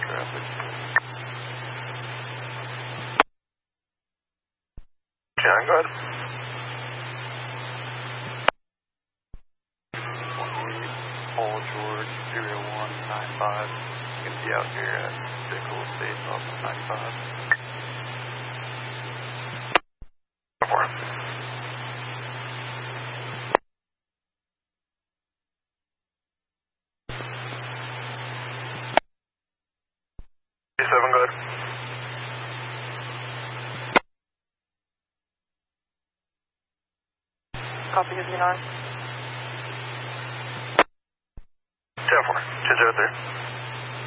traffic. John, go ahead. 28 Paul George 0195. Going to be out here at Bickle Estates off of 95. Go for it. Go ahead. Copy, good, 10-4, 203.